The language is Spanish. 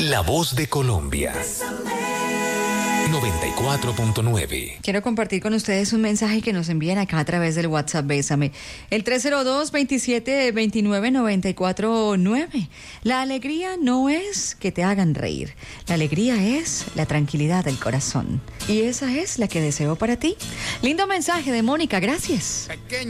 La voz de Colombia. 94.9. Quiero compartir con ustedes un mensaje que nos envían acá a través del WhatsApp Bésame. El 302-2729-949. La alegría no es que te hagan reír. La alegría es la tranquilidad del corazón. Y esa es la que deseo para ti. Lindo mensaje de Mónica, gracias.